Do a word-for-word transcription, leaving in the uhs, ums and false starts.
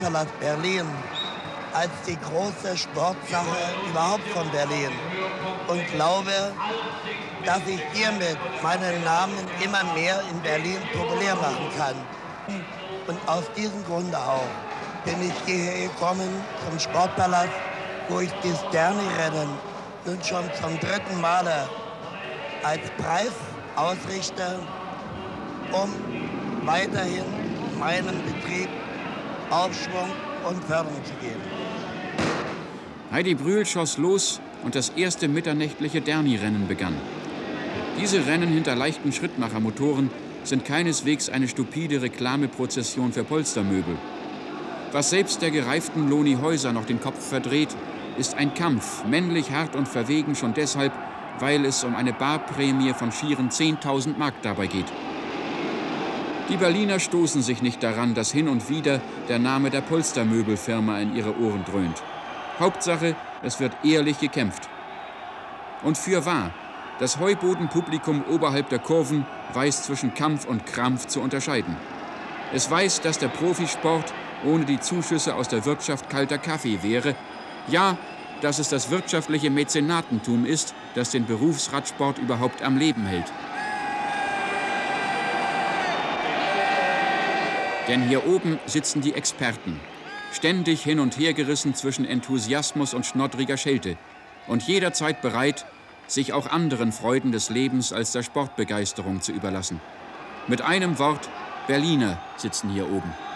Sportpalast Berlin als die große Sportsache überhaupt von Berlin und glaube, dass ich hiermit meinen Namen immer mehr in Berlin populär machen kann. Und aus diesem Grunde auch bin ich hierher gekommen zum Sportpalast, wo ich das Sterni-Rennen nun schon zum dritten Male als Preis ausrichte, um weiterhin meinem Betrieb Aufschwung und Förderung zu geben. Heidi Brühl schoss los und das erste mitternächtliche Derni-Rennen begann. Diese Rennen hinter leichten Schrittmachermotoren sind keineswegs eine stupide Reklameprozession für Polstermöbel. Was selbst der gereiften Loni Häuser noch den Kopf verdreht, ist ein Kampf, männlich hart und verwegen schon deshalb, weil es um eine Barprämie von schieren zehntausend Mark dabei geht. Die Berliner stoßen sich nicht daran, dass hin und wieder der Name der Polstermöbelfirma in ihre Ohren dröhnt. Hauptsache, es wird ehrlich gekämpft. Und fürwahr, das Heubodenpublikum oberhalb der Kurven weiß zwischen Kampf und Krampf zu unterscheiden. Es weiß, dass der Profisport ohne die Zuschüsse aus der Wirtschaft kalter Kaffee wäre. Ja, dass es das wirtschaftliche Mäzenatentum ist, das den Berufsradsport überhaupt am Leben hält. Denn hier oben sitzen die Experten, ständig hin und her gerissen zwischen Enthusiasmus und schnoddriger Schelte und jederzeit bereit, sich auch anderen Freuden des Lebens als der Sportbegeisterung zu überlassen. Mit einem Wort, Berliner sitzen hier oben.